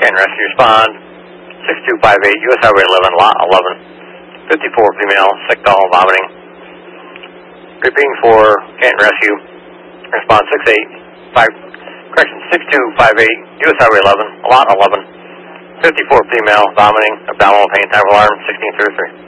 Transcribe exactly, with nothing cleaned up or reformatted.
Canton Rescue, respond. six two five eight, U S Highway eleven, lot eleven. fifty-four female, sick doll, vomiting. Repeating for Canton Rescue, respond six eight five, correction, six two five eight, U S Highway eleven, lot eleven. fifty-four female, vomiting, abdominal pain, time of alarm, sixteen thirty-three.